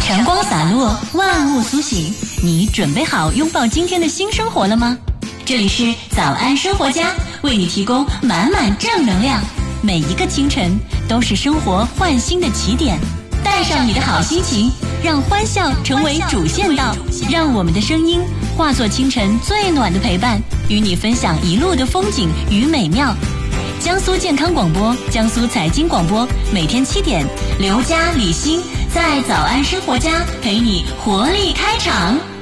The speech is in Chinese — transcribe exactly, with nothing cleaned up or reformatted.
晨光洒落，万物苏醒，你准备好拥抱今天的新生活了吗？这里是早安生活家，为你提供满满正能量。每一个清晨都是生活焕新的起点，带上你的好心情，让欢笑成为主线道，让我们的声音化作清晨最暖的陪伴，与你分享一路的风景与美妙。江苏健康广播，江苏财经广播，每天七点，刘佳、李欣在早安生活家陪你活力开场。